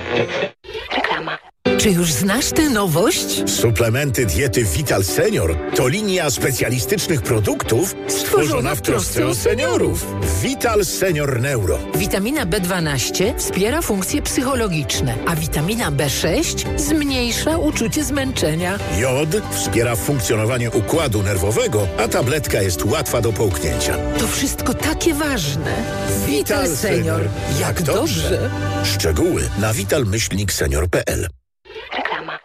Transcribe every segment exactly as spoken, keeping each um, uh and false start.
Reklama. Czy już znasz tę nowość? Suplementy diety Vital Senior to linia specjalistycznych produktów stworzona w trosce o seniorów. Vital Senior Neuro. Witamina B dwanaście wspiera funkcje psychologiczne, a witamina B sześć zmniejsza uczucie zmęczenia. Jod wspiera funkcjonowanie układu nerwowego, a tabletka jest łatwa do połknięcia. To wszystko takie ważne. Vital Senior. Jak dobrze. Szczegóły na vital myślnik senior kropka p l. Reklama.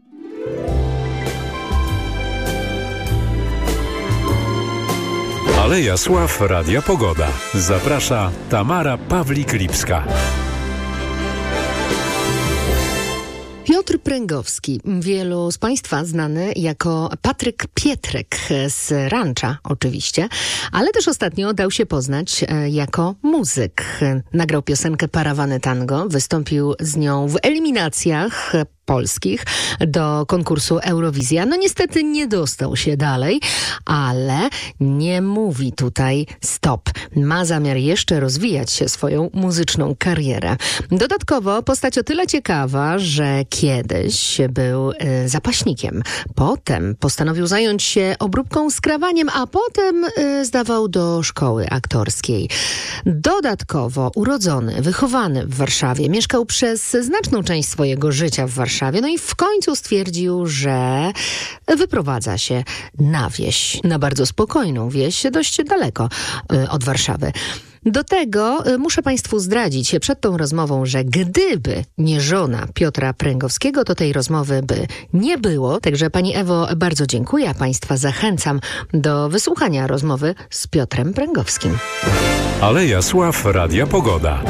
Aleja Sław Radia Pogoda. Zaprasza Tamara Pawlik-Lipska. Piotr Pręgowski, wielu z Państwa znany jako Patryk Pietrek z Rancza oczywiście, ale też ostatnio dał się poznać jako muzyk. Nagrał piosenkę Parawany Tango, wystąpił z nią w eliminacjach polskich do konkursu Eurowizja. No niestety nie dostał się dalej, ale nie mówi tutaj stop. Ma zamiar jeszcze rozwijać się swoją muzyczną karierę. Dodatkowo postać o tyle ciekawa, że kiedyś był y, zapaśnikiem. Potem postanowił zająć się obróbką skrawaniem, a potem y, zdawał do szkoły aktorskiej. Dodatkowo urodzony, wychowany w Warszawie, mieszkał przez znaczną część swojego życia w Warszawie. No i w końcu stwierdził, że wyprowadza się na wieś, na bardzo spokojną wieś, dość daleko y, od Warszawy. Do tego y, muszę Państwu zdradzić przed tą rozmową, że gdyby nie żona Piotra Pręgowskiego, to tej rozmowy by nie było. Także Pani Ewo, bardzo dziękuję, a Państwa zachęcam do wysłuchania rozmowy z Piotrem Pręgowskim. Aleja Sław Radia Pogoda.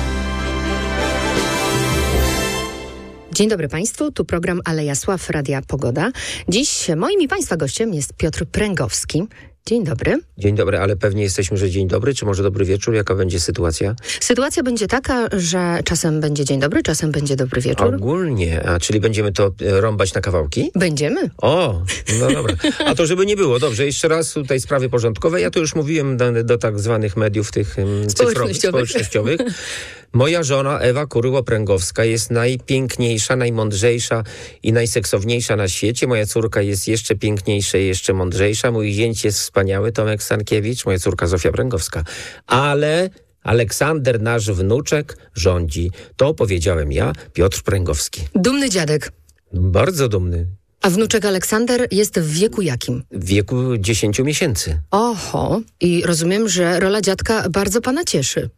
Dzień dobry Państwu, tu program Aleja Sław Radia Pogoda. Dziś moim i Państwa gościem jest Piotr Pręgowski. Dzień dobry. Dzień dobry, ale pewnie jesteśmy, że dzień dobry, czy może dobry wieczór? Jaka będzie sytuacja? Sytuacja będzie taka, że czasem będzie dzień dobry, czasem będzie dobry wieczór. Ogólnie, a czyli będziemy to e, rąbać na kawałki? Będziemy. O, no dobra. A to żeby nie było, dobrze, jeszcze raz tutaj sprawy porządkowe. Ja to już mówiłem do, do tak zwanych mediów tych um, cyfrowych, społecznościowych. Moja żona Ewa Kuryło-Pręgowska jest najpiękniejsza, najmądrzejsza i najseksowniejsza na świecie. Moja córka jest jeszcze piękniejsza i jeszcze mądrzejsza. Mój zięć jest wspaniały, Tomek Stankiewicz, moja córka Zofia Pręgowska. Ale Aleksander, nasz wnuczek, rządzi. To powiedziałem ja, Piotr Pręgowski. Dumny dziadek. Bardzo dumny. A wnuczek Aleksander jest w wieku jakim? W wieku dziesięciu miesięcy. Oho, i rozumiem, że rola dziadka bardzo pana cieszy.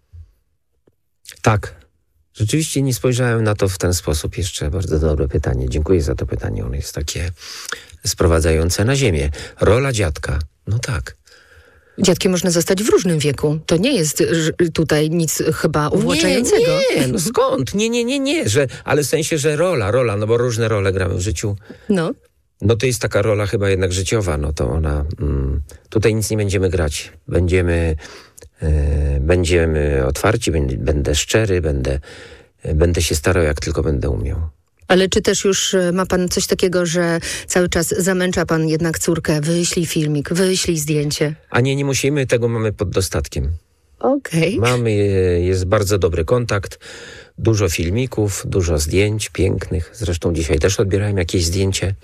Tak. Rzeczywiście nie spojrzałem na to w ten sposób jeszcze. Bardzo dobre pytanie. Dziękuję za to pytanie. Ono jest takie sprowadzające na ziemię. Rola dziadka. No tak. Dziadkiem można zostać w różnym wieku. To nie jest tutaj nic chyba uwłaczającego. Nie, nie, no skąd? Nie, nie, nie, nie. Że, ale w sensie, że rola, rola, no bo różne role gramy w życiu. No. No to jest taka rola chyba jednak życiowa. No to ona... Mm, tutaj nic nie będziemy grać. Będziemy... Będziemy otwarci, będę szczery, będę, będę się starał, jak tylko będę umiał. Ale czy też już ma pan coś takiego, że cały czas zamęcza pan jednak córkę, wyślij filmik, wyślij zdjęcie? A nie, nie musimy, tego mamy pod dostatkiem. Okej. Okay. Mamy, jest bardzo dobry kontakt, dużo filmików, dużo zdjęć pięknych. Zresztą dzisiaj też odbierałem jakieś zdjęcie,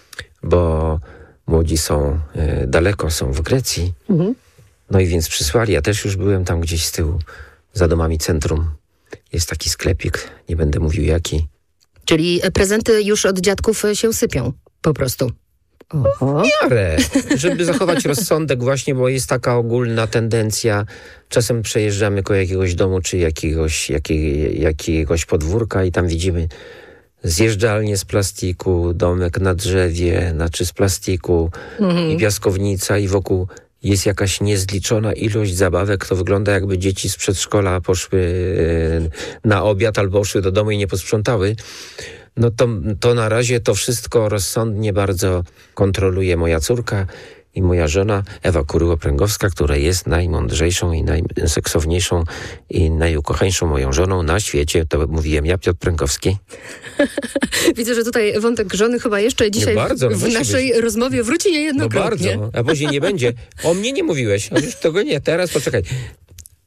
bo młodzi są daleko, są w Grecji. Mhm. No i więc przysłali, ja też już byłem tam gdzieś z tyłu, za domami centrum. Jest taki sklepik, nie będę mówił jaki. Czyli prezenty już od dziadków się sypią, po prostu. Oho. W miarę, żeby zachować rozsądek właśnie, bo jest taka ogólna tendencja. Czasem przejeżdżamy koło jakiegoś domu, czy jakiegoś, jakiej, jakiegoś podwórka i tam widzimy zjeżdżalnię z plastiku, domek na drzewie, znaczy z plastiku mhm. i piaskownica i wokół jest jakaś niezliczona ilość zabawek, to wygląda jakby dzieci z przedszkola poszły na obiad albo poszły do domu i nie posprzątały. No to, to na razie to wszystko rozsądnie bardzo kontroluje moja córka i moja żona Ewa Kuryło-Pręgowska, która jest najmądrzejszą i najseksowniejszą i najukochańszą moją żoną na świecie. To mówiłem ja, Piotr Pręgowski. Widzę, że tutaj wątek żony chyba jeszcze dzisiaj no bardzo, w, w naszej być. rozmowie wróci niejednokrotnie. No bardzo, a później nie będzie. O mnie nie mówiłeś. O, już tego nie, teraz poczekaj.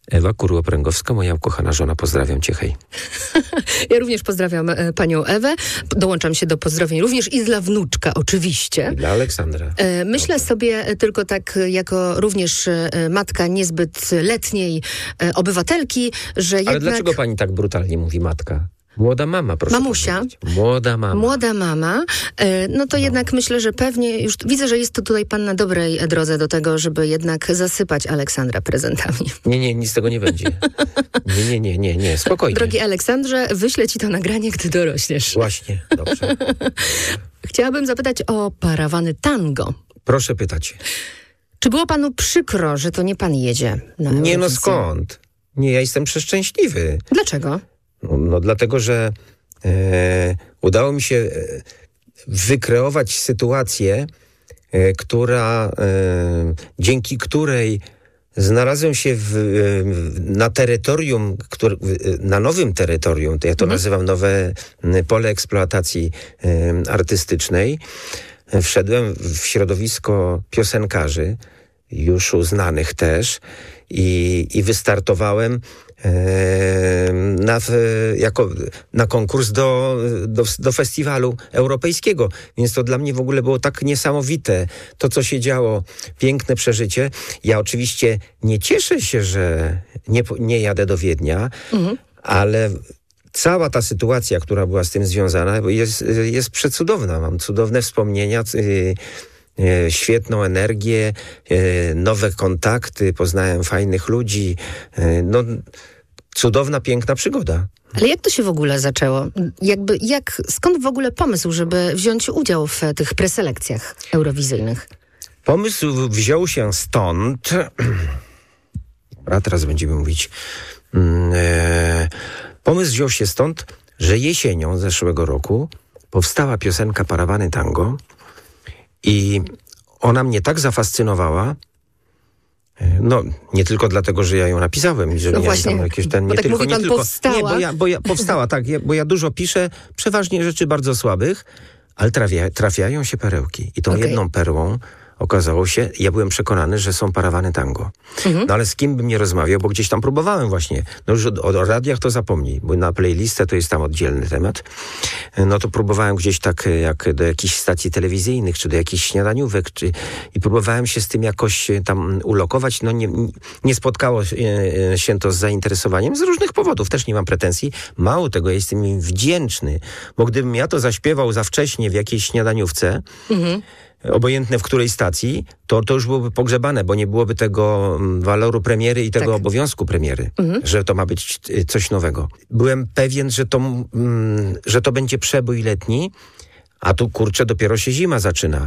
Ewa Kurło-Pręgowska, moja ukochana żona. Pozdrawiam cię, hej. Ja również pozdrawiam e, panią Ewę. Dołączam się do pozdrowień również i dla wnuczka, oczywiście. I dla Aleksandra. E, myślę Dobrze. sobie tylko tak, jako również e, matka niezbyt letniej e, obywatelki, że jednak... Ale dlaczego pani tak brutalnie mówi matka? Młoda mama, proszę Mamusia. powiedzieć. Młoda mama. Młoda mama. E, no to no. jednak myślę, że pewnie już widzę, że jest to tutaj pan na dobrej drodze do tego, żeby jednak zasypać Aleksandra prezentami. Nie, nie, nic z tego nie będzie. Nie, nie, nie, nie, nie, spokojnie. Drogi Aleksandrze, wyślę ci to nagranie, gdy dorośniesz. Właśnie, dobrze. Chciałabym zapytać o parawany tango. Proszę pytać. Czy było panu przykro, że to nie pan jedzie na Eurowizję? Nie, no skąd? Nie, ja jestem przeszczęśliwy. Dlaczego? No, no dlatego, że e, udało mi się e, wykreować sytuację, e, która, e, dzięki której znalazłem się w, e, na terytorium, który, na nowym terytorium, to ja to mhm. nazywam nowe pole eksploatacji e, artystycznej. Wszedłem w środowisko piosenkarzy, już uznanych też, i, i wystartowałem Na, jako, na konkurs do, do, do festiwalu europejskiego. Więc to dla mnie w ogóle było tak niesamowite. To, co się działo, piękne przeżycie. Ja oczywiście nie cieszę się, że nie, nie jadę do Wiednia, mhm. ale cała ta sytuacja, która była z tym związana, jest, jest przecudowna. Mam cudowne wspomnienia, yy, yy, świetną energię, yy, nowe kontakty, poznałem fajnych ludzi. Yy, no, cudowna, piękna przygoda. Ale jak to się w ogóle zaczęło? Jakby, jak, skąd w ogóle pomysł, żeby wziąć udział w tych preselekcjach eurowizyjnych? Pomysł wziął się stąd... A teraz będziemy mówić... Yy, pomysł wziął się stąd, że jesienią zeszłego roku powstała piosenka Parawany Tango i ona mnie tak zafascynowała, no, nie tylko dlatego, że ja ją napisałem, że no nie właśnie, tam jakieś ten, nie tak tylko, mówi nie pan tylko, powstała. nie, bo ja, bo ja powstała, tak, ja, bo ja dużo piszę, przeważnie rzeczy bardzo słabych, ale trafia, trafiają się perełki. I tą okay. jedną perłą okazało się, ja byłem przekonany, że są Parawany Tango. Mhm. No ale z kim bym nie rozmawiał, bo gdzieś tam próbowałem właśnie. No już o, o radiach to zapomnij, bo na playlistę to jest tam oddzielny temat. No to próbowałem gdzieś tak jak do jakichś stacji telewizyjnych, czy do jakichś śniadaniówek, czy, i próbowałem się z tym jakoś tam ulokować. No nie, nie spotkało się to z zainteresowaniem z różnych powodów. Też nie mam pretensji. Mało tego, ja jestem im wdzięczny, bo gdybym ja to zaśpiewał za wcześnie w jakiejś śniadaniówce, mhm. obojętne w której stacji, to, to już byłoby pogrzebane, bo nie byłoby tego waloru premiery i tego tak. obowiązku premiery, mhm. że to ma być coś nowego. Byłem pewien, że to, mm, że to będzie przebój letni, a tu kurczę dopiero się zima zaczyna.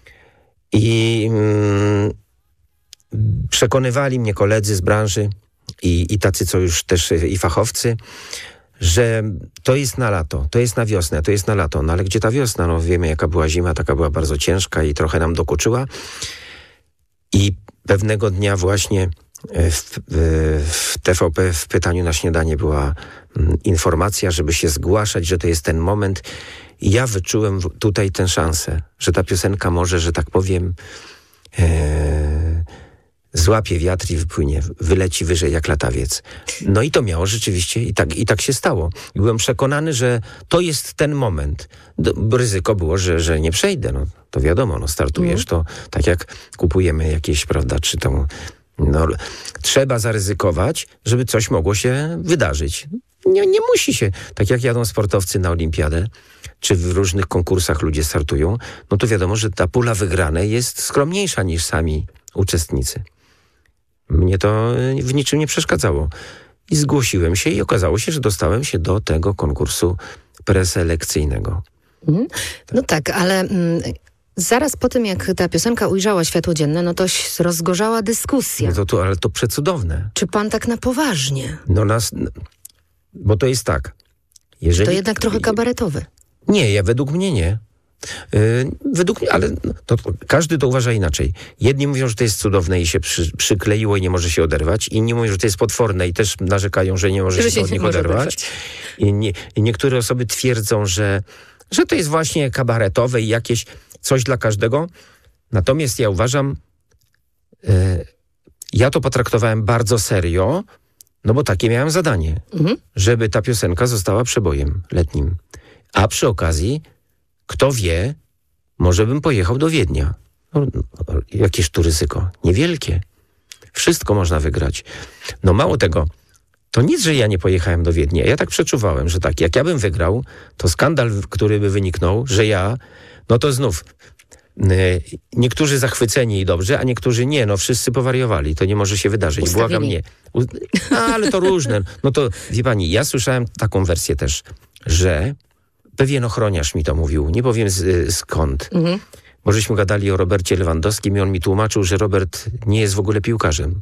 I mm, przekonywali mnie koledzy z branży i, i tacy, co już też i fachowcy, że to jest na lato, to jest na wiosnę, to jest na lato. No ale gdzie ta wiosna? No wiemy, jaka była zima, taka była bardzo ciężka i trochę nam dokuczyła. I pewnego dnia właśnie w, w T V P w pytaniu na śniadanie była informacja, żeby się zgłaszać, że to jest ten moment. I ja wyczułem tutaj tę szansę, że ta piosenka może, że tak powiem, e, złapie wiatr i wypłynie, wyleci wyżej jak latawiec. No i to miało rzeczywiście, i tak, i tak się stało. I byłem przekonany, że to jest ten moment. Do, ryzyko było, że, że nie przejdę. No, to wiadomo, no, startujesz, to tak jak kupujemy jakieś, prawda, czy tą... No, trzeba zaryzykować, żeby coś mogło się wydarzyć. Nie, nie musi się. Tak jak jadą sportowcy na olimpiadę, czy w różnych konkursach ludzie startują, no to wiadomo, że ta pula wygranej jest skromniejsza niż sami uczestnicy. Mnie to w niczym nie przeszkadzało. I zgłosiłem się i okazało się, że dostałem się do tego konkursu preselekcyjnego. Mm. No tak, ale mm, zaraz po tym, jak ta piosenka ujrzała światło dzienne, no to się rozgorzała dyskusja. No to, to, ale to przecudowne. Czy pan tak na poważnie? No nas... Bo to jest tak. Jeżeli... To jednak trochę kabaretowe. Nie, ja według mnie nie. Yy, według mnie, ale no, to, każdy to uważa inaczej. Jedni mówią, że to jest cudowne i się przy, przykleiło i nie może się oderwać. Inni mówią, że to jest potworne i też narzekają, że nie może że się, się od nich oderwać. oderwać. I, nie, I niektóre osoby twierdzą, że, że to jest właśnie kabaretowe i jakieś coś dla każdego. Natomiast ja uważam, yy, ja to potraktowałem bardzo serio, no bo takie miałem zadanie, mhm. żeby ta piosenka została przebojem letnim. A przy okazji, kto wie, może bym pojechał do Wiednia. No, jakież tu ryzyko? Niewielkie. Wszystko można wygrać. No mało tego, to nic, że ja nie pojechałem do Wiednia. Ja tak przeczuwałem, że tak, jak ja bym wygrał, to skandal, który by wyniknął, że ja, no to znów y, niektórzy zachwyceni i dobrze, a niektórzy nie, no wszyscy powariowali. To nie może się wydarzyć. Ustawieni. Błagam, nie. U, a, ale to różne. No to, wie pani, ja słyszałem taką wersję też, że pewien ochroniarz mi to mówił, nie powiem z, skąd, mhm. bo żeśmy gadali o Robercie Lewandowskim i on mi tłumaczył, że Robert nie jest w ogóle piłkarzem.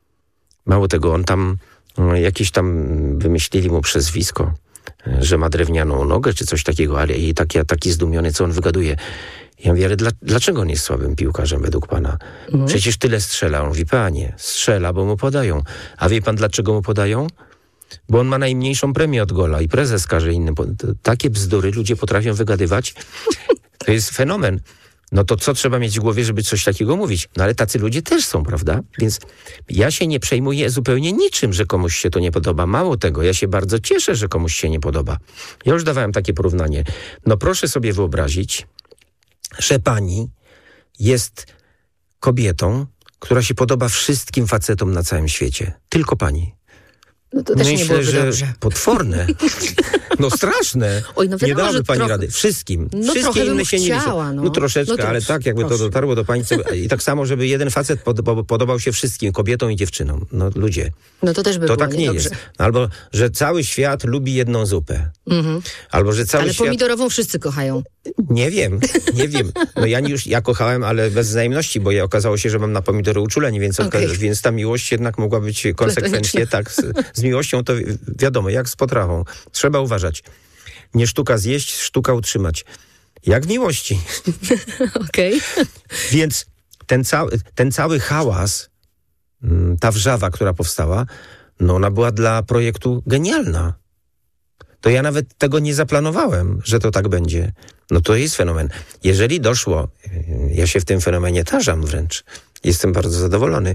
Mało tego, on tam, jakieś tam wymyślili mu przezwisko, że ma drewnianą nogę czy coś takiego, ale i taki, taki zdumiony, co on wygaduje. Ja mówię, ale dla, dlaczego nie jest słabym piłkarzem według pana? Mhm. Przecież tyle strzela. On mówi, panie, strzela, bo mu podają. A wie pan, dlaczego mu podają? Bo on ma najmniejszą premię od gola i prezes każe innym. Takie bzdury ludzie potrafią wygadywać. To jest fenomen. No to co trzeba mieć w głowie, żeby coś takiego mówić? No ale tacy ludzie też są, prawda? Więc ja się nie przejmuję zupełnie niczym, że komuś się to nie podoba. Mało tego, ja się bardzo cieszę, że komuś się nie podoba. Ja już dawałem takie porównanie. No proszę sobie wyobrazić, że pani jest kobietą, która się podoba wszystkim facetom na całym świecie. Tylko pani. No to też Myślę, nie byłoby że dobrze. Potworne. No straszne. Oj, no wiadomo, nie dałaby że pani trochę, rady. Wszystkim. No Wszystkie inne się chciała, nie liczą. no. No troszeczkę, no to, ale tak, jakby proszę. to dotarło do pani. I tak samo, żeby jeden facet pod, podobał się wszystkim, kobietom i dziewczynom. No ludzie. No to też by To było tak nie niedobrze. jest. Albo, że cały świat lubi jedną zupę. Mhm. Albo, że cały ale świat... pomidorową wszyscy kochają. Nie wiem, nie wiem. No ja już, ja kochałem, ale bez wzajemności, bo ja okazało się, że mam na pomidory uczulenie, więc, Okay. więc ta miłość jednak mogła być konsekwencje, tak, z, z miłością to wiadomo, jak z potrawą. Trzeba uważać. Nie sztuka zjeść, sztuka utrzymać. Jak w miłości. Okej. Okay. Więc ten, ca- ten cały hałas, ta wrzawa, która powstała, no ona była dla projektu genialna. To ja nawet tego nie zaplanowałem, że to tak będzie. No to jest fenomen. Jeżeli doszło, ja się w tym fenomenie tarzam wręcz, jestem bardzo zadowolony,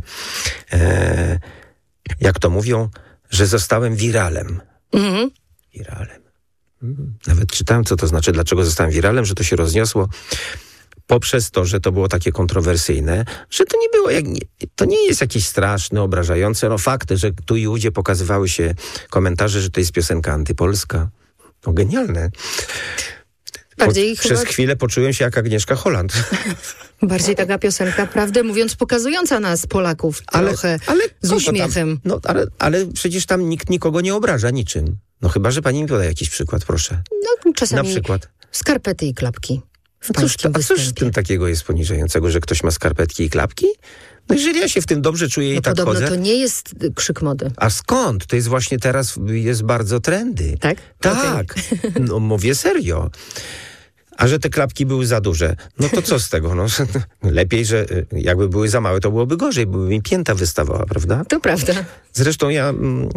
e, jak to mówią, że zostałem wiralem. Mhm. Wiralem. Nawet czytałem, co to znaczy, dlaczego zostałem wiralem, że to się rozniosło poprzez to, że to było takie kontrowersyjne, że to nie było, jak, to nie jest jakieś straszne, obrażające. No fakty, że tu i ówdzie pokazywały się komentarze, że to jest piosenka antypolska. No genialne. Bardziej po, przez chyba... chwilę poczułem się jak Agnieszka Holland. Bardziej taka piosenka, prawdę mówiąc, pokazująca nas, Polaków, ale, trochę ale z uśmiechem. Tam, no, ale, ale przecież tam nikt nikogo nie obraża niczym. No chyba, że pani mi poda jakiś przykład, proszę. No czasami na przykład. Skarpety i klapki w no cóż, pańskim a cóż w tym takiego jest poniżającego, że ktoś ma skarpetki i klapki? No jeżeli ja się w tym dobrze czuję no i tak podobno chodzę... to nie jest krzyk mody. A skąd? To jest właśnie teraz, jest bardzo trendy. Tak? Tak. Okay. No mówię serio. A że te klapki były za duże, no to co z tego? No, lepiej, że jakby były za małe, to byłoby gorzej, bo by mi pięta wystawała, prawda? To prawda. Zresztą ja,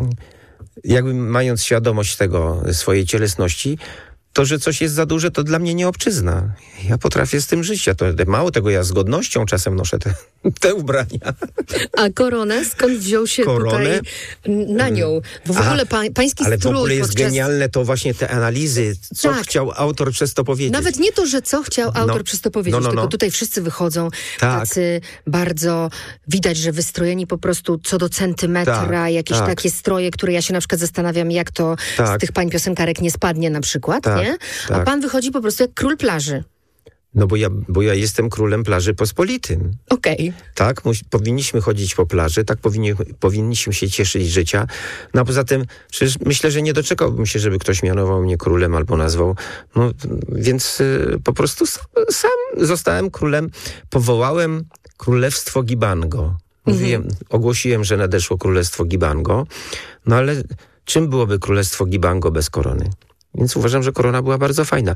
jakby mając świadomość tego, swojej cielesności, to, że coś jest za duże, to dla mnie nie obczyzna. Ja potrafię z tym żyć. Ja to, mało tego, ja z godnością czasem noszę te, te ubrania. A koronę? Skąd wziął się Koronę? tutaj na nią? Bo w A, ogóle pa, pański ale strój... Ale w ogóle jest podczas... genialne to właśnie te analizy, co tak. chciał autor przez to powiedzieć. Nawet nie to, że co chciał autor no, przez to powiedzieć, no, no, no. tylko tutaj wszyscy wychodzą tak. tacy bardzo... Widać, że wystrojeni po prostu co do centymetra, tak, jakieś tak. takie stroje, które ja się na przykład zastanawiam, jak to tak. z tych pań piosenkarek nie spadnie na przykład, tak. nie? Tak. A pan wychodzi po prostu jak król plaży. No bo ja, bo ja jestem królem plaży pospolitym. Okej. Okay. Tak, musi, powinniśmy chodzić po plaży, tak powinni, powinniśmy się cieszyć życia. No a poza tym, przecież myślę, że nie doczekałbym się, żeby ktoś mianował mnie królem albo nazwał. No więc y, po prostu sam, sam zostałem królem. Powołałem królestwo Gibango. Mówiłem, mhm. Ogłosiłem, że nadeszło królestwo Gibango. No ale czym byłoby królestwo Gibango bez korony? Więc uważam, że korona była bardzo fajna.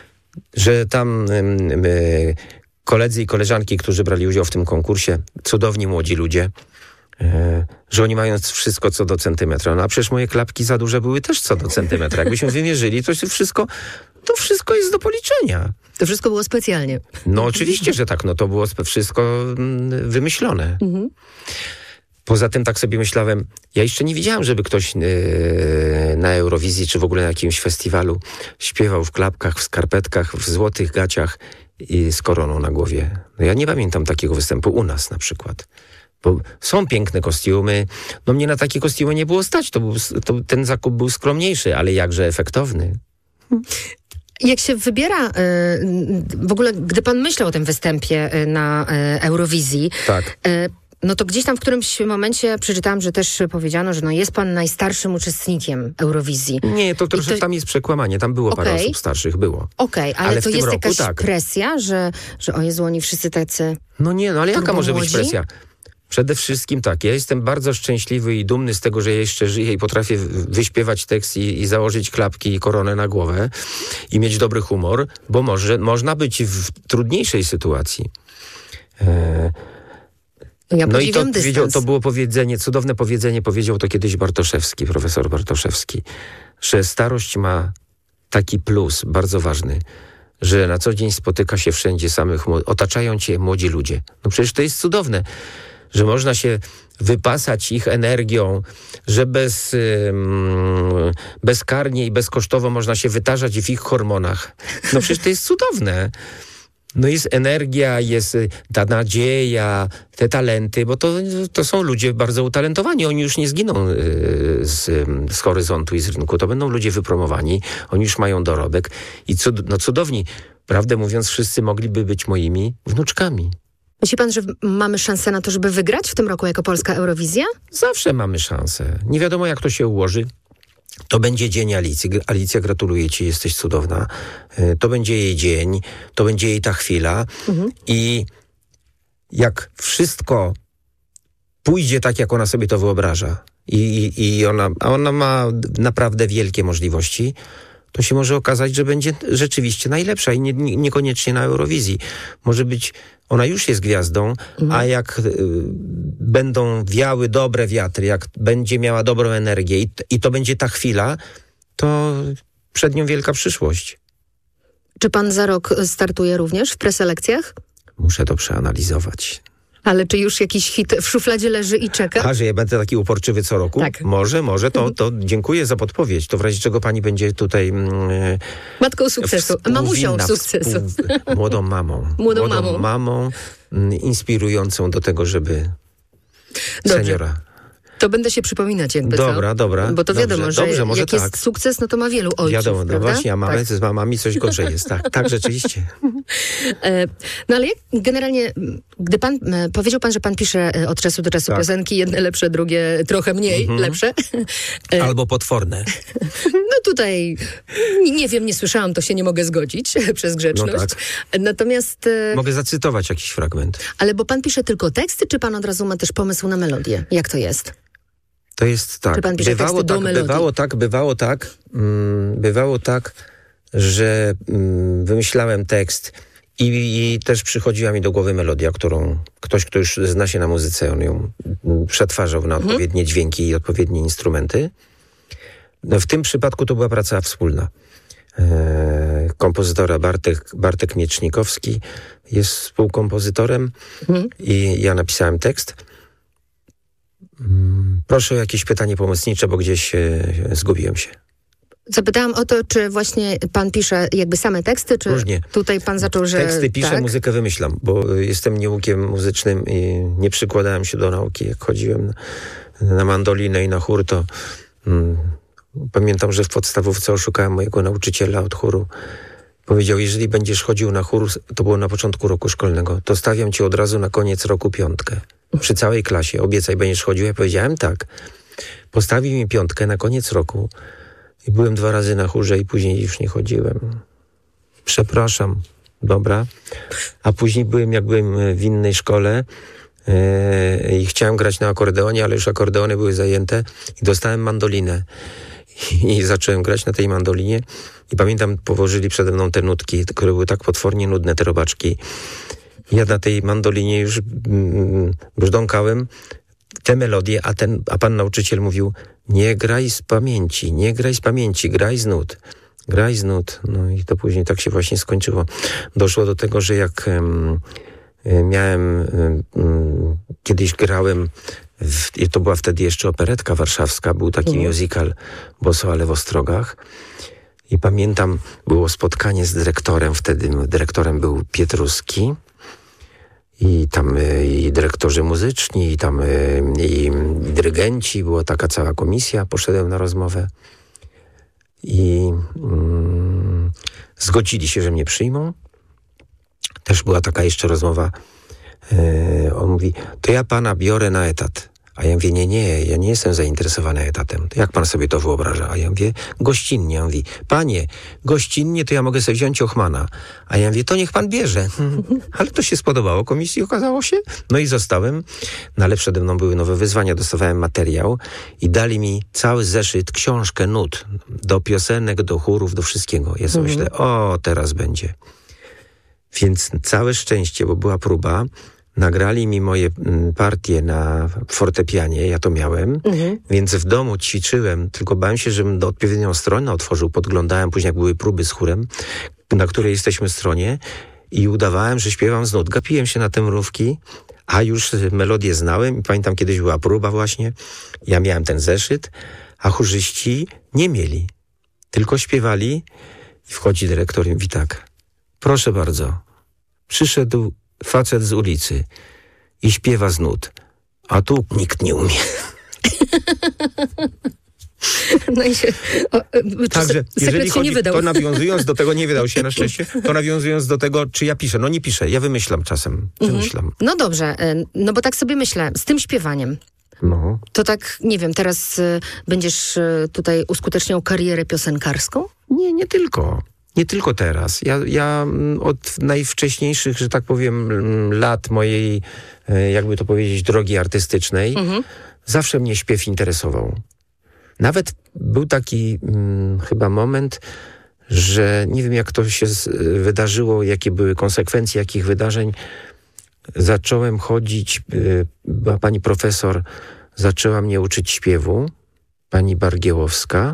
Że tam y, y, koledzy i koleżanki, którzy brali udział w tym konkursie, cudowni młodzi ludzie, y, że oni mają wszystko co do centymetra. No a przecież moje klapki za duże były też co do centymetra. Jakbyśmy wymierzyli, to wszystko, to wszystko jest do policzenia. To wszystko było specjalnie. No oczywiście, że tak. No to było wszystko wymyślone. Mhm. Poza tym tak sobie myślałem, ja jeszcze nie widziałem, żeby ktoś yy, na Eurowizji, czy w ogóle na jakimś festiwalu śpiewał w klapkach, w skarpetkach, w złotych gaciach i z koroną na głowie. No ja nie pamiętam takiego występu u nas na przykład. Bo są piękne kostiumy. No mnie na takie kostiumy nie było stać. To był, to, ten zakup był skromniejszy, ale jakże efektowny. Jak się wybiera, w ogóle gdy pan myślał o tym występie na Eurowizji, Tak. no to gdzieś tam w którymś momencie przeczytałam, że też powiedziano, że no jest pan najstarszym uczestnikiem Eurowizji. Nie, to troszkę to... tam jest przekłamanie. Tam było okay. parę osób starszych, było. Okej, okay, ale, ale to jest roku, jakaś tak. presja, że, że o Jezu, oni wszyscy tacy... No nie, no ale jaka może młodzi? być presja? Przede wszystkim tak, ja jestem bardzo szczęśliwy i dumny z tego, że ja jeszcze żyję i potrafię wyśpiewać tekst i, i założyć klapki i koronę na głowę i mieć dobry humor, bo może, można być w trudniejszej sytuacji. E... Ja no i to, powiedział, to było powiedzenie, cudowne powiedzenie, powiedział to kiedyś Bartoszewski, profesor Bartoszewski, że starość ma taki plus bardzo ważny, że na co dzień spotyka się wszędzie samych, otaczają cię młodzi ludzie. No przecież to jest cudowne, że można się wypasać ich energią, że bez, um, bezkarnie i bezkosztowo można się wytarzać w ich hormonach. No przecież to jest cudowne. No jest energia, jest ta nadzieja, te talenty, bo to, to są ludzie bardzo utalentowani. Oni już nie zginą z, z horyzontu i z rynku. To będą ludzie wypromowani. Oni już mają dorobek. I cud, no cudowni, prawdę mówiąc, wszyscy mogliby być moimi wnuczkami. Myśli pan, że mamy szansę na to, żeby wygrać w tym roku jako Polska Eurowizja? Zawsze mamy szansę. Nie wiadomo, jak to się ułoży. To będzie dzień Alicji. Alicja, gratuluję ci, jesteś cudowna. To będzie jej dzień, to będzie jej ta chwila. Mhm. I jak wszystko pójdzie tak, jak ona sobie to wyobraża i, i, i ona, a ona ma naprawdę wielkie możliwości, to się może okazać, że będzie rzeczywiście najlepsza i nie, nie, niekoniecznie na Eurowizji. Może być, ona już jest gwiazdą, mhm. a jak y, będą wiały dobre wiatry, jak będzie miała dobrą energię i, i to będzie ta chwila, to przed nią wielka przyszłość. Czy pan za rok startuje również w preselekcjach? Muszę to przeanalizować. Ale czy już jakiś hit w szufladzie leży i czeka? A, że ja będę taki uporczywy co roku? Tak. Może, może, to, to dziękuję za podpowiedź. To w razie czego pani będzie tutaj... Mm, matką sukcesu, mamusią sukcesu. Współ, młodą mamą. Młodą, młodą mamą. mamą mm, inspirującą do tego, żeby Dobrze. seniora... To będę się przypominać jakby, Dobra, co? dobra. Bo to dobrze, wiadomo, że dobrze, może jak tak. jest sukces, no to ma wielu ojców, Wiadomo, no prawda? właśnie, a mamy, tak. z mamami coś gorzej jest. Tak, tak rzeczywiście. No ale jak generalnie, gdy pan, powiedział pan, że pan pisze od czasu do czasu tak. piosenki, jedne lepsze, drugie trochę mniej mhm. lepsze. Albo potworne. No tutaj, nie wiem, nie słyszałam, to się nie mogę zgodzić przez grzeczność. No tak. Natomiast... Mogę zacytować jakiś fragment. Ale bo pan pisze tylko teksty, czy pan od razu ma też pomysł na melodię? Jak to jest? To jest tak. Czy pan pisze bywało, teksty do tak melodii? bywało tak, bywało tak, mm, bywało tak, że mm, wymyślałem tekst i, i też przychodziła mi do głowy melodia, którą ktoś, kto już zna się na muzyce, on ją mm, przetwarzał na mhm. odpowiednie dźwięki i odpowiednie instrumenty. No, w tym przypadku to była praca wspólna. E, kompozytora Bartek, Bartek Miecznikowski jest współkompozytorem mhm. i ja napisałem tekst. Proszę o jakieś pytanie pomocnicze, bo gdzieś e, zgubiłem się. Zapytałam o to, czy właśnie pan pisze jakby same teksty, czy Różnie. Tutaj pan zaczął, że... Teksty piszę, tak? muzykę wymyślam, bo jestem nieukiem muzycznym i nie przykładałem się do nauki. Jak chodziłem na, na mandolinę i na chór, to mm, pamiętam, że w podstawówce oszukałem mojego nauczyciela od chóru. Powiedział, jeżeli będziesz chodził na chór, to było na początku roku szkolnego, to stawiam ci od razu na koniec roku piątkę. Przy całej klasie. Obiecaj, będziesz chodził? Ja powiedziałem tak. Postawił mi piątkę na koniec roku i byłem dwa razy na chórze i później już nie chodziłem. Przepraszam. Dobra. A później byłem, jak byłem w innej szkole yy, i chciałem grać na akordeonie, ale już akordeony były zajęte i dostałem mandolinę. I, i zacząłem grać na tej mandolinie i pamiętam, położyli przede mną te nutki, które były tak potwornie nudne, te robaczki. Ja na tej mandolinie już mm, brzdąkałem te melodie, a, ten, a pan nauczyciel mówił, nie graj z pamięci, nie graj z pamięci, graj z nut. Graj z nut. No i to później tak się właśnie skończyło. Doszło do tego, że jak um, miałem, um, kiedyś grałem W, i to była wtedy jeszcze operetka warszawska, był taki mm. musical Boso, ale w Ostrogach. I pamiętam, było spotkanie z dyrektorem, wtedy dyrektorem był Pietruski. I tam y, i dyrektorzy muzyczni, i tam y, i dyrygenci, była taka cała komisja, poszedłem na rozmowę i mm, zgodzili się, że mnie przyjmą. Też była taka jeszcze rozmowa, y, on mówi, to ja pana biorę na etat. A ja mówię, nie, nie, ja nie jestem zainteresowany etatem. To jak pan sobie to wyobraża? A ja mówię, gościnnie. On mówi, panie, gościnnie to ja mogę sobie wziąć Ochmana. A ja mówię, to niech pan bierze. Ale to się spodobało komisji, okazało się. No i zostałem. No ale przede mną były nowe wyzwania, dostawałem materiał i dali mi cały zeszyt, książkę nut. Do piosenek, do chórów, do wszystkiego. Ja sobie Mhm. myślę, o, teraz będzie. Więc całe szczęście, bo była próba. Nagrali mi moje mm, partie na fortepianie, ja to miałem, Mhm. więc w domu ćwiczyłem, tylko bałem się, żebym do odpowiednią stronę otworzył, podglądałem później, jak były próby z chórem, na której jesteśmy stronie i udawałem, że śpiewam z nut. Gapiłem się na te mrówki, a już melodię znałem i pamiętam, kiedyś była próba właśnie, ja miałem ten zeszyt, a chórzyści nie mieli, tylko śpiewali i wchodzi dyrektor i mówi tak, proszę bardzo, przyszedł facet z ulicy i śpiewa z nut, a tu nikt nie umie. No i się... O, czy Także se- jeżeli sekret się chodzi, nie wydał. to nawiązując do tego, nie wydał się na szczęście, to nawiązując do tego, czy ja piszę. No nie piszę, ja wymyślam czasem. Wymyślam. No dobrze, y, no bo tak sobie myślę, z tym śpiewaniem, No. to tak, nie wiem, teraz y, będziesz y, tutaj uskuteczniał karierę piosenkarską? Nie, nie tylko. Nie tylko teraz. Ja, ja mm, od najwcześniejszych, że tak powiem, mm, lat mojej, e, jakby to powiedzieć, drogi artystycznej, Mhm. zawsze mnie śpiew interesował. Nawet był taki mm, chyba moment, że nie wiem, jak to się z, wydarzyło, jakie były konsekwencje jakich wydarzeń. Zacząłem chodzić, y, była pani profesor, zaczęła mnie uczyć śpiewu, pani Bargiełowska,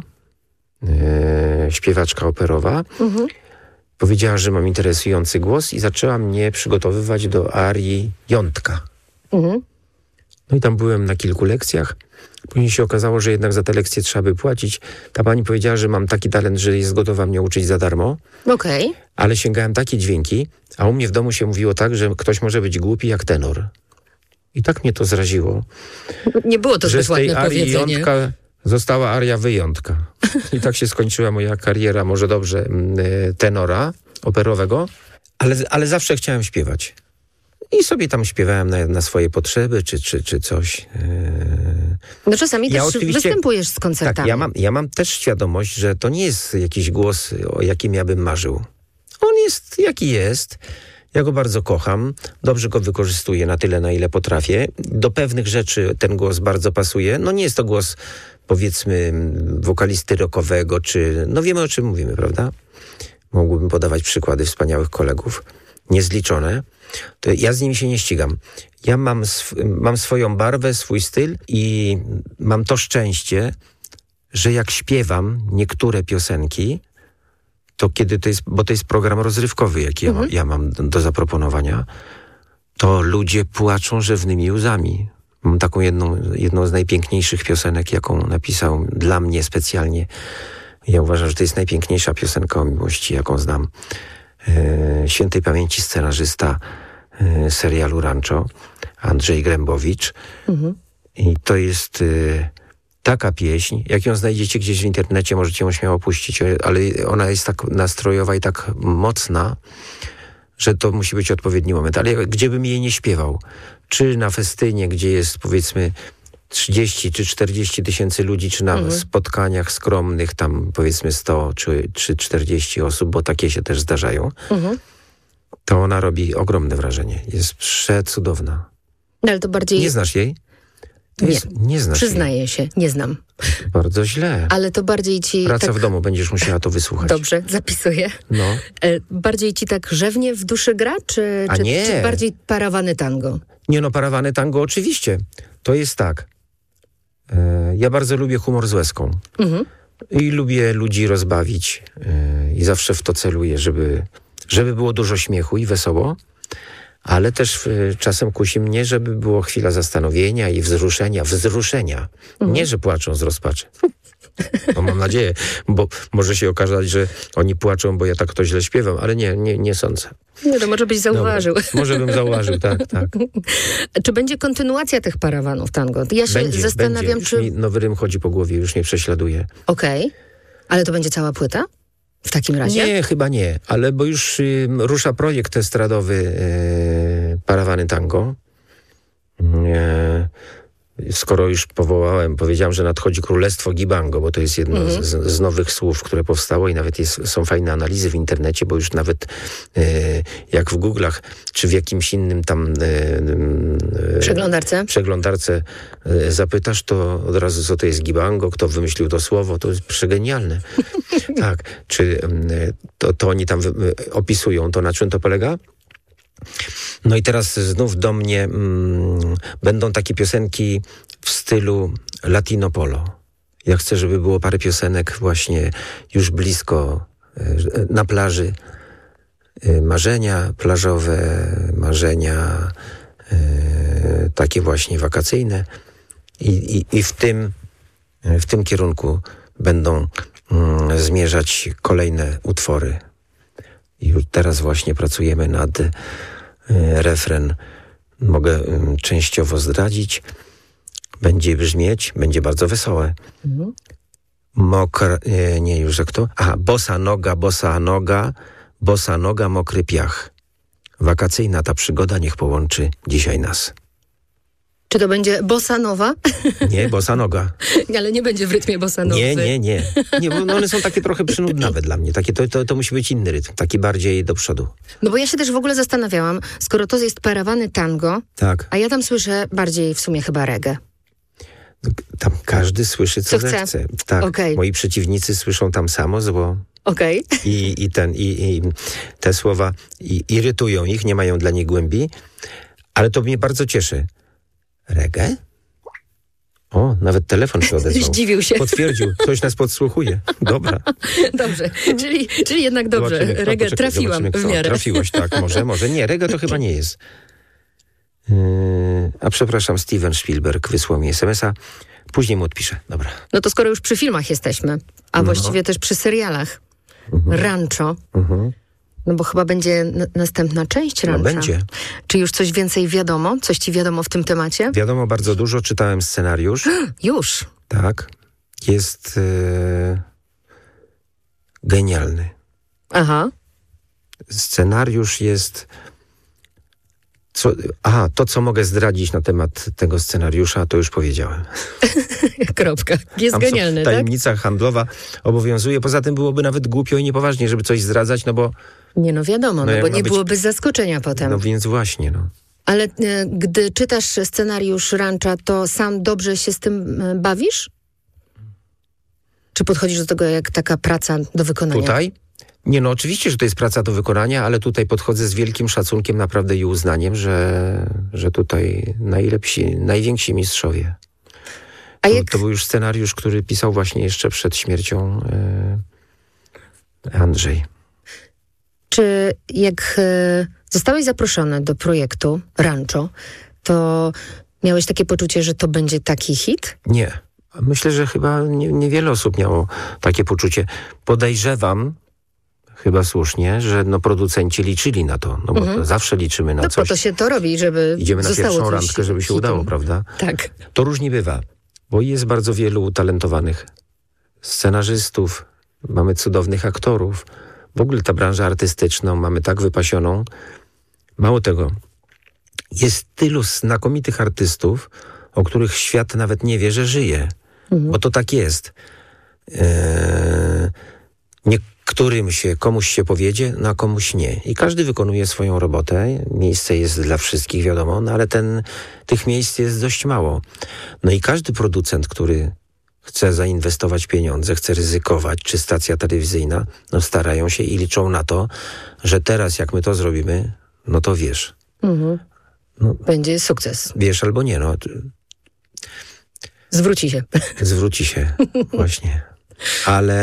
y, śpiewaczka operowa. Mhm. Powiedziała, że mam interesujący głos i zaczęła mnie przygotowywać do arii Jątka. Mhm. No i tam byłem na kilku lekcjach. Później się okazało, że jednak za te lekcje trzeba by płacić. Ta pani powiedziała, że mam taki talent, że jest gotowa mnie uczyć za darmo, Okej. ale sięgałem takie dźwięki, a u mnie w domu się mówiło tak, że ktoś może być głupi jak tenor. I tak mnie to zraziło, Nie było to że zbyt z tej ładne arii powiedzenie. Jątka została aria Wyjątka. I tak się skończyła moja kariera, może dobrze, mm, tenora operowego, ale, ale zawsze chciałem śpiewać. I sobie tam śpiewałem na, na swoje potrzeby, czy, czy, czy coś. Yy. No czasami Ja też oczywiście- występujesz z koncertami. Tak, ja mam, ja mam też świadomość, że to nie jest jakiś głos, o jakim ja bym marzył. On jest jaki jest. Ja go bardzo kocham. Dobrze go wykorzystuję na tyle, na ile potrafię. Do pewnych rzeczy ten głos bardzo pasuje. No nie jest to głos, powiedzmy, wokalisty rockowego, czy... No wiemy, o czym mówimy, prawda? Mógłbym podawać przykłady wspaniałych kolegów. Niezliczone. To ja z nimi się nie ścigam. Ja mam, sw- mam swoją barwę, swój styl i mam to szczęście, że jak śpiewam niektóre piosenki, to kiedy to jest, bo to jest program rozrywkowy, jaki ja, mam, ja mam do, do zaproponowania, to ludzie płaczą rzewnymi łzami. Mam taką jedną, jedną z najpiękniejszych piosenek, jaką napisał dla mnie specjalnie. Ja uważam, że to jest najpiękniejsza piosenka o miłości, jaką znam. E, świętej pamięci scenarzysta e, serialu Rancho, Andrzej Grębowicz. Mhm. I to jest e, taka pieśń, jak ją znajdziecie gdzieś w internecie, możecie ją śmiało puścić, ale ona jest tak nastrojowa i tak mocna, że to musi być odpowiedni moment. Ale gdzie bym jej nie śpiewał? Czy na festynie, gdzie jest, powiedzmy, trzydzieści czy czterdzieści tysięcy ludzi, czy na Mhm. spotkaniach skromnych, tam powiedzmy sto czy, czy czterdzieści osób, bo takie się też zdarzają, Mhm. to ona robi ogromne wrażenie. Jest przecudowna. No, ale to bardziej... Nie znasz jej? To Nie. jest, nie znasz jej. Przyznaję się, nie znam. Bardzo źle. Ale to bardziej ci Praca tak... w domu, będziesz musiała to wysłuchać. Dobrze, zapisuję. No. E, bardziej ci tak rzewnie w duszy gra, czy, A czy, nie. czy bardziej parawany tango? Nie no, parawane tango oczywiście. To jest tak. E, ja bardzo lubię humor z łezką. Mhm. I lubię ludzi rozbawić. E, I zawsze w to celuję, żeby, żeby było dużo śmiechu i wesoło. ale też y, czasem kusi mnie, żeby było chwila zastanowienia i wzruszenia, wzruszenia. Mhm. Nie, że płaczą z rozpaczy. No, mam nadzieję, bo może się okazać, że oni płaczą, bo ja tak to źle śpiewam, ale nie, nie, nie sądzę. Nie, to może byś zauważył. Dobra, może bym zauważył, tak, tak. Czy będzie kontynuacja tych parawanów tango? Ja się będzie, zastanawiam, będzie. czy... Już mi nowy rym chodzi po głowie, już mnie prześladuje. Okej, okay. Ale to będzie cała płyta? W takim razie? Nie, chyba nie, ale bo już y, rusza projekt estradowy y, Parawany Tango. Y, skoro już powołałem, powiedziałem, że nadchodzi Królestwo Gibango, bo to jest jedno mm-hmm. z, z nowych słów, które powstało i nawet jest, są fajne analizy w internecie, bo już nawet y, jak w Google'ach, czy w jakimś innym tam y, y, przeglądarce, przeglądarce y, zapytasz, to od razu co to jest Gibango, kto wymyślił to słowo, to jest przegenialne. Tak, czy y, to, to oni tam y, opisują to, na czym to polega? No i teraz znów do mnie mm, będą takie piosenki w stylu Latino Polo. Ja chcę, żeby było parę piosenek właśnie już blisko y, na plaży. Y, marzenia plażowe, marzenia y, takie właśnie wakacyjne. I, i, i w tym, w tym kierunku będą y, zmierzać kolejne utwory. I już teraz właśnie pracujemy nad y, refren. Mogę y, częściowo zdradzić. Będzie brzmieć, będzie bardzo wesołe. Mhm. Mokra, y, nie już jak to? Aha, bossa noga, bossa noga, bossa noga, mokry piach. Wakacyjna ta przygoda niech połączy dzisiaj nas. Czy to będzie bossa nowa? Nie, bossa noga. Ale nie będzie w rytmie bossa nowy. Nie, nie, nie. Nie, bo one są takie trochę przynudnawe dla mnie. Takie, to, to, to musi być inny rytm, taki bardziej do przodu. No bo ja się też w ogóle zastanawiałam, skoro to jest Parawany Tango, tak. A ja tam słyszę bardziej w sumie chyba reggae. Tam każdy słyszy, co, co chce. chce. Tak, okay. Moi przeciwnicy słyszą tam samo zło. Okej. Okay. I, i, ten, i, i te słowa i, irytują ich, nie mają dla nich głębi, ale to mnie bardzo cieszy. Reggae? O, nawet telefon się odezwał. Zdziwił się. Potwierdził, ktoś nas podsłuchuje. Dobra. Dobrze, czyli, czyli jednak dobrze. Zobaczymy, reggae poczekaj, trafiłam w miarę. Trafiłaś, tak, może, może. Nie, reggae to chyba nie jest. Yy, a przepraszam, Steven Spielberg wysłał mi es em es a. Później mu odpiszę. Dobra. No to skoro już przy filmach jesteśmy, a no. właściwie też przy serialach. Mhm. Rancho. Mhm. No bo chyba będzie n- następna część Rancha. No będzie. Czy już coś więcej wiadomo? Coś ci wiadomo w tym temacie? Wiadomo bardzo dużo. Czytałem scenariusz. Już? Tak. Jest yy, genialny. Aha. Scenariusz jest... Co, aha, to co mogę zdradzić na temat tego scenariusza, to już powiedziałem. Kropka. Jest Tam genialny, tak? Tajemnica handlowa obowiązuje. Poza tym byłoby nawet głupio i niepoważnie, żeby coś zdradzać, no bo... Nie, no wiadomo, no, no bo nie być... byłoby zaskoczenia potem. No więc właśnie, no. Ale e, gdy czytasz scenariusz Rancha, to sam dobrze się z tym e, bawisz? Czy podchodzisz do tego jak taka praca do wykonania? Tutaj? Nie, no oczywiście, że to jest praca do wykonania, ale tutaj podchodzę z wielkim szacunkiem naprawdę i uznaniem, że, że tutaj najlepsi, najwięksi mistrzowie. A to, jak... to był już scenariusz, który pisał właśnie jeszcze przed śmiercią e, Andrzej. Czy jak e, zostałeś zaproszony do projektu Rancho, to miałeś takie poczucie, że to będzie taki hit? Nie. Myślę, że chyba nie, niewiele osób miało takie poczucie. Podejrzewam, chyba słusznie, że no producenci liczyli na to, no bo mhm. zawsze liczymy na no coś. No po to się to robi, żeby Idziemy na pierwszą randkę, żeby się hitem. udało, prawda? Tak. To różnie bywa, bo jest bardzo wielu utalentowanych scenarzystów, mamy cudownych aktorów. W ogóle ta branża artystyczną mamy tak wypasioną. Mało tego, jest tylu znakomitych artystów, o których świat nawet nie wie, że żyje. Mhm. Bo to tak jest. Eee, Niektórym się, komuś się powiedzie, no a komuś nie. I każdy wykonuje swoją robotę. Miejsce jest dla wszystkich, wiadomo, no ale ten, tych miejsc jest dość mało. No i każdy producent, który chce zainwestować pieniądze, chce ryzykować, czy stacja telewizyjna, no starają się i liczą na to, że teraz jak my to zrobimy, no to wiesz. Mhm. No, będzie sukces. Wiesz albo nie, no. Zwróci się. Zwróci się, właśnie. Ale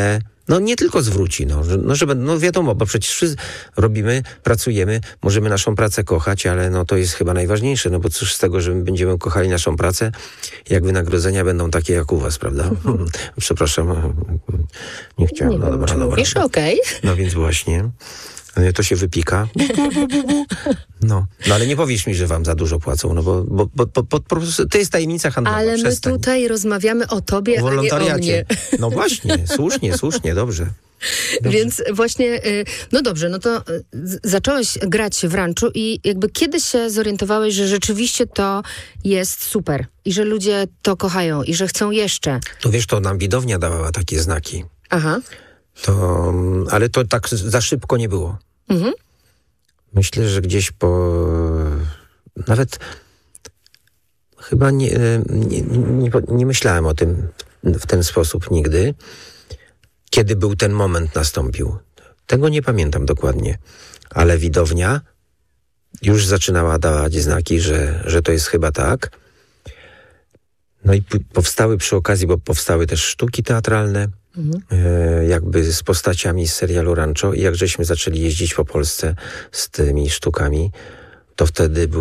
No nie tylko zwróci, no, że, no, żeby, no wiadomo, bo przecież wszyscy robimy, pracujemy, możemy naszą pracę kochać, ale no to jest chyba najważniejsze, no bo cóż z tego, że my będziemy kochali naszą pracę, jak wynagrodzenia będą takie jak u was, prawda? Przepraszam, nie chciałem, Nie no wiem, dobra, czy dobra. mówisz, okej. No więc właśnie, to się wypika. No, no ale nie powiesz mi, że wam za dużo płacą, no bo, bo, bo, bo, bo po prostu to jest tajemnica handlowa. Ale my Przestań. tutaj rozmawiamy o tobie, O a nie o wolontariacie. mnie. No właśnie, słusznie, słusznie, dobrze. Dobrze. Więc właśnie, y, no dobrze, no to y, z- zacząłeś grać w ranczu i jakby kiedy się zorientowałeś, że rzeczywiście to jest super i że ludzie to kochają i że chcą jeszcze? To wiesz, to nam widownia dawała takie znaki. Aha. To, ale to tak za szybko nie było. Mhm. Myślę, że gdzieś po... Nawet chyba nie, nie, nie, nie myślałem o tym w ten sposób nigdy. Kiedy był ten moment nastąpił. Tego nie pamiętam dokładnie. Ale widownia już zaczynała dawać znaki, że, że to jest chyba tak. No i p- powstały przy okazji, bo powstały też sztuki teatralne, Mhm. e, jakby z postaciami z serialu Rancho. I jak żeśmy zaczęli jeździć po Polsce z tymi sztukami, to wtedy był